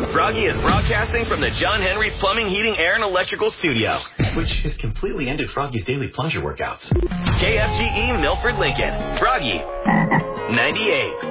Froggy is broadcasting from the John Henry's Plumbing, Heating, Air, and Electrical Studio, which has completely ended Froggy's daily plunger workouts. KFGE Milford, Lincoln. Froggy 98.